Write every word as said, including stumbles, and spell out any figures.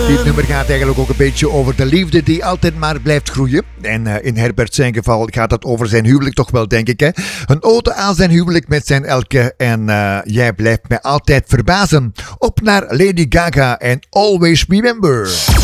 Dit nummer gaat eigenlijk ook een beetje over de liefde die altijd maar blijft groeien. En uh, in Herbert zijn geval gaat het over zijn huwelijk toch wel, denk ik. Hè? Een ode aan zijn huwelijk met zijn Elke. En uh, jij blijft mij altijd verbazen. Op naar Lady Gaga en Always Remember.